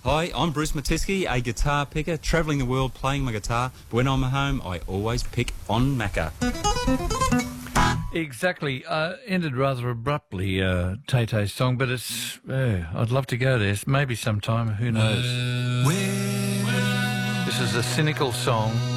Hi, I'm Bruce Matisky, a guitar picker, travelling the world playing my guitar. But when I'm at home, I always pick on Macca. Exactly. Ended rather abruptly, Tay-Tay's song, but it's... I'd love to go there. Maybe sometime, who knows. This is a cynical song